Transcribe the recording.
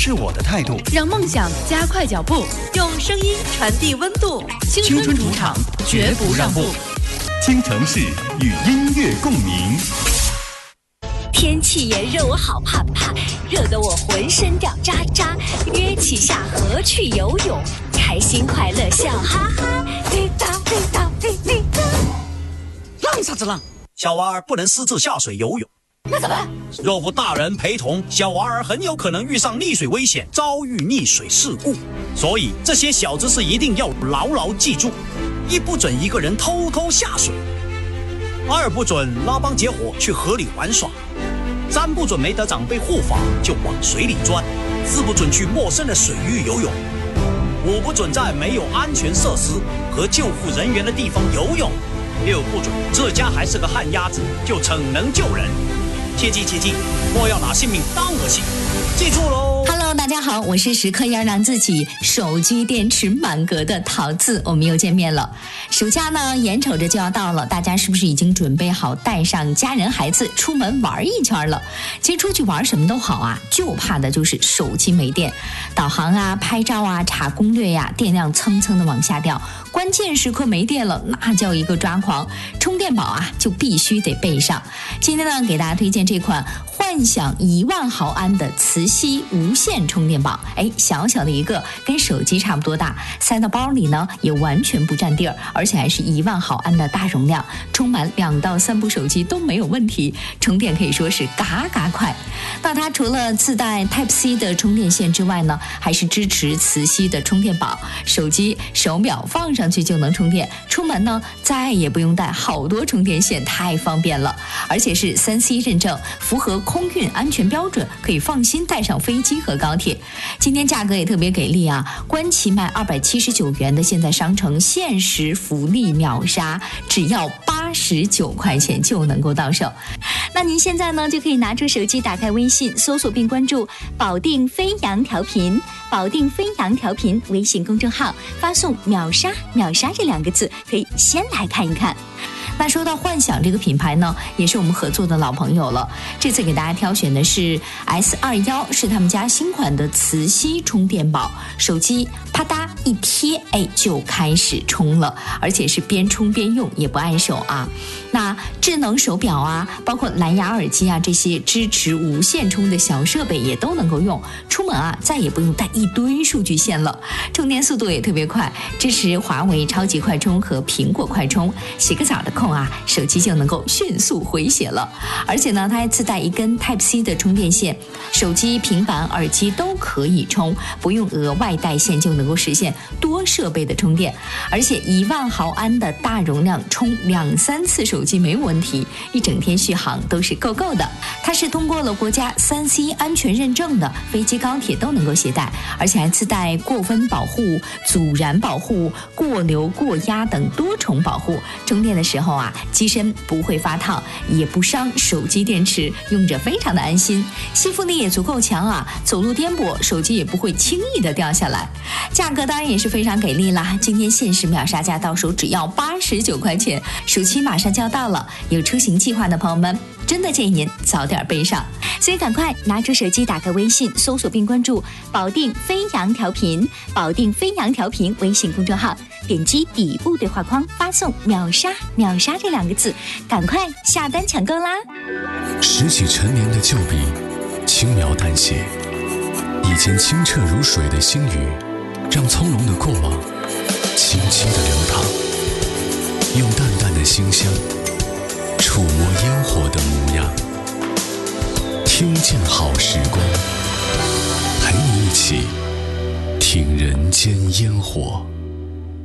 是我的态度， 让梦想加快脚步，用声音传递温度。青春主场，绝不让步。 京城市与音乐共鸣。 天气炎热，我好怕怕，热得我浑身掉渣渣。约起下河去游泳，开心快乐笑哈哈。滴答滴答滴滴答。 浪啥子浪？小娃儿不能私自下水游泳。 那怎么办？ 若无大人陪同，小娃儿很有可能遇上溺水危险，遭遇溺水事故。所以这些小知识一定要牢牢记住：一不准一个人偷偷下水，二不准拉帮结伙去河里玩耍，三不准没得长辈护法就往水里钻，四不准去陌生的水域游泳，五不准在没有安全设施和救护人员的地方游泳，六不准这家还是个旱鸭子就逞能救人。切记切记，莫要拿性命当儿戏，记住喽。 Hello， 大家好，我是时刻要让自己手机电池满格的桃子，我们又见面了。暑假呢，眼瞅着就要到了，大家是不是已经准备好带上家人孩子出门玩一圈了？其实出去玩什么都好啊，就怕的就是手机没电，导航啊、拍照啊、查攻略呀，电量蹭蹭的往下掉，关键时刻没电了，那叫一个抓狂。充电宝啊，就必须得备上。今天呢，给大家推荐这款幻想1万毫安的磁吸无线充电宝，小小的一个，跟手机差不多大，塞到包里呢也完全不占地儿，而且还是1万毫安的大容量，充满2到3部手机都没有问题，充电可以说是嘎嘎快。那它除了自带 Type-C 的充电线之外呢，还是支持磁吸的充电宝，手机手表放上去就能充电，出门呢再也不用带好多充电线，太方便了，而且是3C 认证，符合空运安全标准，可以放心带上飞机和高铁。今天价格也特别给力啊，官旗卖279元的，现在商城限时福利秒杀，只要89块钱就能够到手。那您现在呢就可以拿出手机，打开微信，搜索并关注保定飞扬调频，保定飞扬调频微信公众号，发送秒杀秒杀这2个字，可以先来看一看。那说到幻想这个品牌呢，也是我们合作的老朋友了。这次给大家挑选的是 S21， 是他们家新款的磁吸充电宝，手机啪嗒一贴，就开始充了，而且是边充边用，也不碍手啊。那智能手表啊，包括蓝牙耳机啊，这些支持无线充的小设备也都能够用。出门啊，再也不用带一堆数据线了，充电速度也特别快，支持华为超级快充和苹果快充。洗个澡的空啊，手机就能够迅速回血了。而且呢，它还自带一根 Type-C 的充电线，手机、平板、耳机都可以充，不用额外带线就能够实现多设备的充电。而且1万毫安的大容量，充2-3次手机没有问题，一整天续航都是够够的。它是通过了国家3C 安全认证的，飞机、高铁都能够携带，而且还自带过温保护、阻燃保护、过流、过压等多重保护。充电的时候啊，机身不会发烫，也不伤手机电池，用着非常的安心。吸附力也足够强啊，走路颠簸，手机也不会轻易的掉下来。价格当然也是非常给力啦，今天限时秒杀价，到手只要89块钱。暑期马上就要到了，有出行计划的朋友们，真的建议您早点备上。所以赶快拿出手机，打开微信，搜索并关注保定飞扬调频，保定飞扬调频微信公众号，点击底部对话框，发送秒杀秒杀这2个字，赶快下单抢购啦。 拾起陈年的旧笔，轻描淡写，以前清澈如水的星宇，让从容的过往轻轻地流淌，用淡淡的馨香触摸烟火的模样，听见好时光，陪你一起听人间烟火。